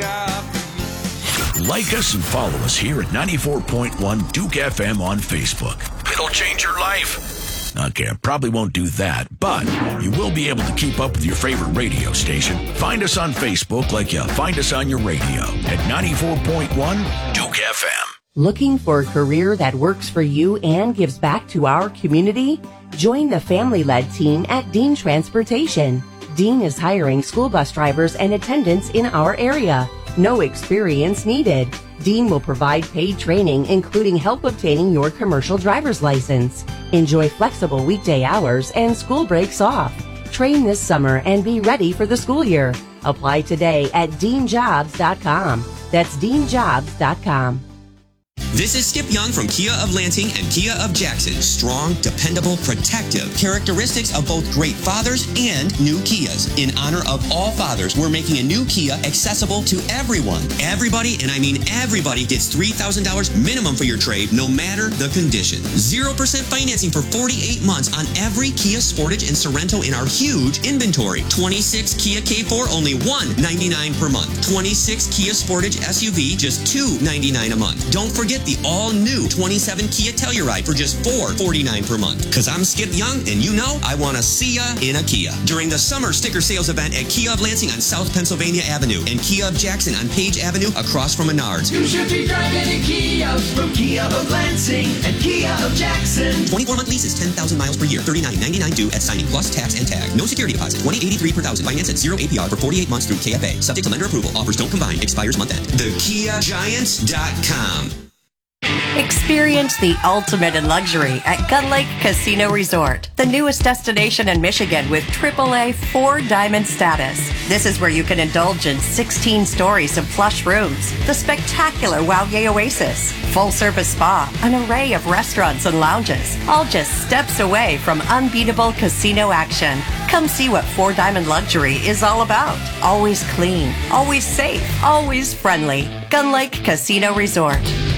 got for you. Like us and follow us here at 94.1 Duke FM on Facebook. It'll change your life. Okay, I probably won't do that, but you will be able to keep up with your favorite radio station. Find us on Facebook like you find us on your radio at 94.1 Duke FM. Looking for a career that works for you and gives back to our community? Join the family-led team at Dean Transportation. Dean is hiring school bus drivers and attendants in our area. No experience needed. Dean will provide paid training, including help obtaining your commercial driver's license. Enjoy flexible weekday hours and school breaks off. Train this summer and be ready for the school year. Apply today at deanjobs.com. That's deanjobs.com. This is Skip Young from Kia of Lansing and Kia of Jackson. Strong, dependable, protective. Characteristics of both great fathers and new Kias. In honor of all fathers, we're making a new Kia accessible to everyone. Everybody, and I mean everybody, gets $3,000 minimum for your trade, no matter the condition. 0% financing for 48 months on every Kia Sportage and Sorento in our huge inventory. 26 Kia K4, only $199 per month. 26 Kia Sportage SUV, just $299 a month. Don't forget the all-new 27 Kia Telluride for just $449 per month. Because I'm Skip Young, and you know I want to see ya in a Kia. During the summer sticker sales event at Kia of Lansing on South Pennsylvania Avenue and Kia of Jackson on Page Avenue across from Menards. You should be driving a Kia from Kia of Lansing and Kia of Jackson. 24-month leases, 10,000 miles per year, $39.99 due at signing plus tax and tag. No security deposit, $20.83 per thousand. Finance at 0 APR for 48 months through KFA. Subject to lender approval. Offers don't combine. Expires month end. TheKiaGiants.com. Experience the ultimate in luxury at Gun Lake Casino Resort, the newest destination in Michigan with AAA 4-diamond status. This is where you can indulge in 16 stories of plush rooms, the spectacular Wauye Oasis, full-service spa, an array of restaurants and lounges, all just steps away from unbeatable casino action. Come see what 4-diamond luxury is all about. Always clean, always safe, always friendly. Gun Lake Casino Resort.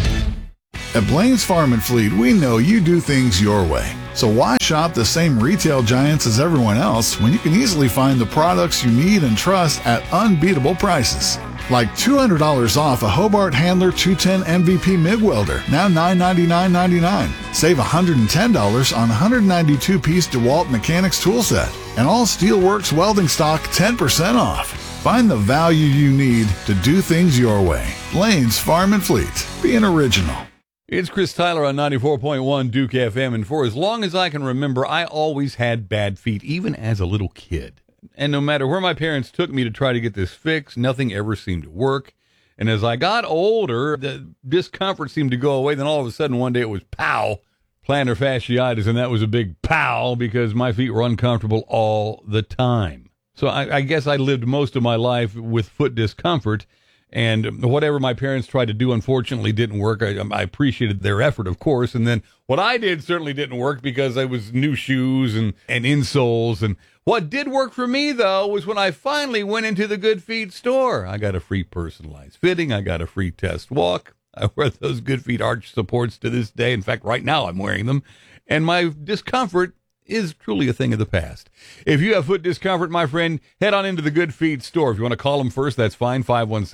At Blaine's Farm and Fleet, we know you do things your way. So why shop the same retail giants as everyone else when you can easily find the products you need and trust at unbeatable prices? Like $200 off a Hobart Handler 210 MVP MIG welder, now $999.99. Save $110 on 192-piece DeWalt Mechanics tool set. And all Steelworks welding stock 10% off. Find the value you need to do things your way. Blaine's Farm and Fleet. Be an original. It's Chris Tyler on 94.1 Duke FM, and for as long as I can remember, I always had bad feet, even as a little kid. And no matter where my parents took me to try to get this fixed, nothing ever seemed to work. And as I got older, the discomfort seemed to go away. Then all of a sudden, one day it was pow, plantar fasciitis, and that was a big pow because my feet were uncomfortable all the time. So I guess I lived most of my life with foot discomfort. And whatever my parents tried to do, unfortunately, didn't work. I appreciated their effort, of course. And then what I did certainly didn't work because I was new shoes and insoles. And what did work for me, though, was when I finally went into the Good Feet store. I got a free personalized fitting. I got a free test walk. I wear those Good Feet arch supports to this day. In fact, right now I'm wearing them. And my discomfort is truly a thing of the past. If you have foot discomfort, my friend, head on into the Good Feet store. If you want to call them first, that's fine,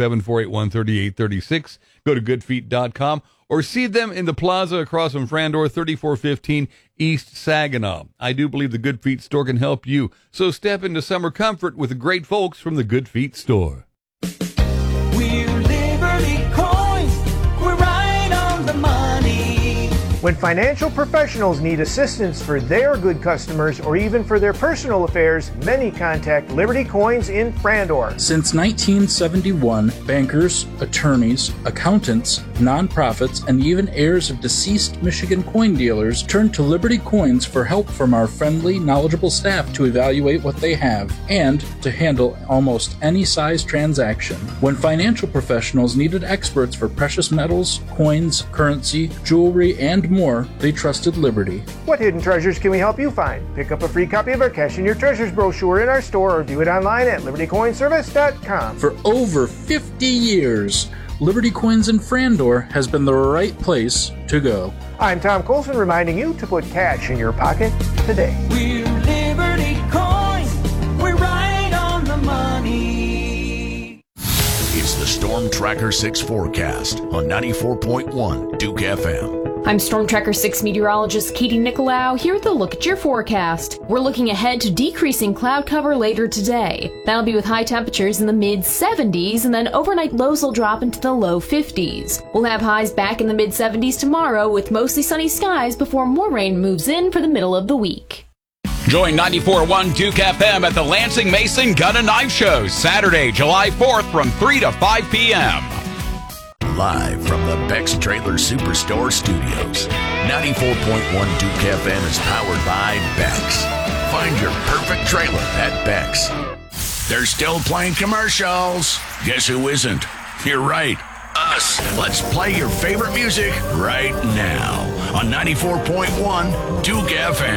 517-481-3836. Go to goodfeet.com or see them in the plaza across from Frandor, 3415 East Saginaw. I do believe the Good Feet store can help you. So step into summer comfort with the great folks from the Good Feet store. We're Liberty Coins. We're right on the money. When financial professionals need assistance for their good customers or even for their personal affairs, many contact Liberty Coins in Frandor. Since 1971, bankers, attorneys, accountants, nonprofits, and even heirs of deceased Michigan coin dealers turn to Liberty Coins for help from our friendly, knowledgeable staff to evaluate what they have and to handle almost any size transaction. When financial professionals needed experts for precious metals, coins, currency, jewelry, and more, they trusted Liberty. What hidden treasures can we help you find? Pick up a free copy of our Cash in Your Treasures brochure in our store or view it online at libertycoinservice.com. For over 50 years, Liberty Coins in Frandor has been the right place to go. I'm Tom Colson reminding you to put cash in your pocket today. We're Liberty Coins. We're right on the money. It's the Storm Tracker 6 forecast on 94.1 Duke FM. I'm Storm Tracker 6 meteorologist Katie Nicolau here with a look at your forecast. We're looking ahead to decreasing cloud cover later today. That'll be with high temperatures in the mid-70s, and then overnight lows will drop into the low 50s. We'll have highs back in the mid-70s tomorrow with mostly sunny skies before more rain moves in for the middle of the week. Join 94.1 Duke FM at the Lansing Mason Gun and Knife Show, Saturday, July 4th from 3 to 5 p.m. Live from the Beck's Trailer Superstore Studios. 94.1 Duke FM is powered by Beck's. Find your perfect trailer at Beck's. They're still playing commercials. Guess who isn't? You're right. Us. Let's play your favorite music right now on 94.1 Duke FM.